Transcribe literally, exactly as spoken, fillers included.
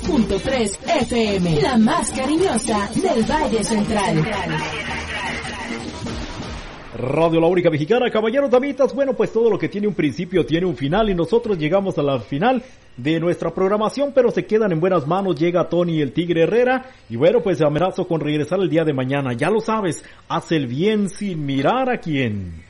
punto tres F M, la más cariñosa del Valle Central. Radio La Única Mexicana, caballeros, damitas, bueno, pues todo lo que tiene un principio tiene un final y nosotros llegamos a la final de nuestra programación, pero se quedan en buenas manos. Llega Tony el Tigre Herrera y bueno, pues amenazo con regresar el día de mañana. Ya lo sabes, haz el bien sin mirar a quién.